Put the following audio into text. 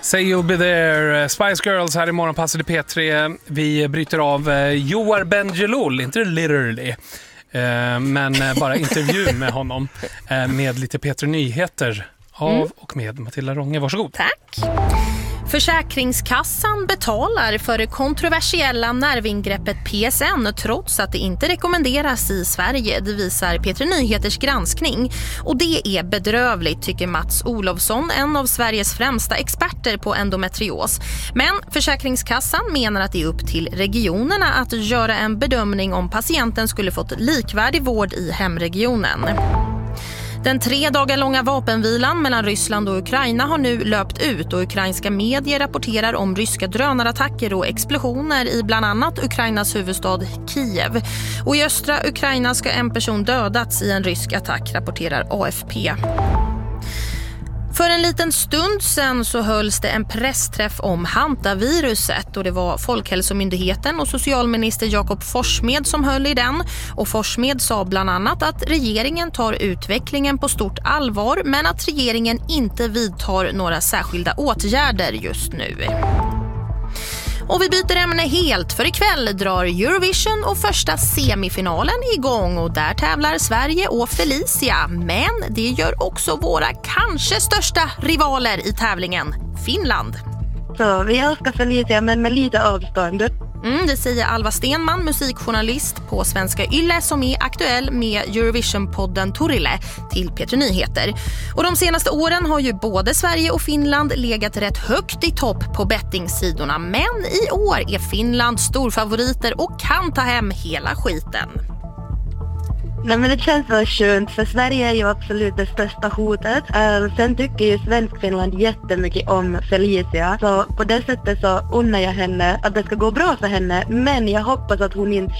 Say You'll Be There, Spice Girls här i Morgonpasset i P3. Vi bryter av Johar Bendjelloul, inte literally, men bara intervju med honom med lite P3 Nyheter av och med Matilda Ronge. Varsågod. Tack. Försäkringskassan betalar för det kontroversiella nervingreppet PSN trots att det inte rekommenderas i Sverige. Det visar P3 Nyheters granskning. Och det är bedrövligt, tycker Mats Olofsson, en av Sveriges främsta experter på endometrios. Men Försäkringskassan menar att det är upp till regionerna att göra en bedömning om patienten skulle fått likvärdig vård i hemregionen. Den 3 dagar långa vapenvilan mellan Ryssland och Ukraina har nu löpt ut och ukrainska medier rapporterar om ryska drönarattacker och explosioner i bland annat Ukrainas huvudstad Kiev. Och i östra Ukraina ska en person dödats i en rysk attack, rapporterar AFP. För en liten stund sedan så hölls det en pressträff om hantaviruset och det var Folkhälsomyndigheten och socialminister Jakob Forssmed som höll i den. Och Forssmed sa bland annat att regeringen tar utvecklingen på stort allvar men att regeringen inte vidtar några särskilda åtgärder just nu. Och vi byter ämne helt, för ikväll drar Eurovision och första semifinalen igång och där tävlar Sverige och Felicia. Men det gör också våra kanske största rivaler i tävlingen, Finland. Så vi älskar Felicia men med lite avstånd. Det säger Alva Stenman, musikjournalist på Svenska Yle som är aktuell med Eurovision-podden Torille till P3 Nyheter. Och de senaste åren har ju både Sverige och Finland legat rätt högt i topp på bettingsidorna. Men i år är Finland storfavoriter och kan ta hem hela skiten. Nej, men det känns så skönt för Sverige är ju absolut det största hotet. Sen tycker ju Svensk-Finland jättemycket om Felicia. Så på det sättet så unnar jag henne att det ska gå bra för henne. Men jag hoppas att hon inte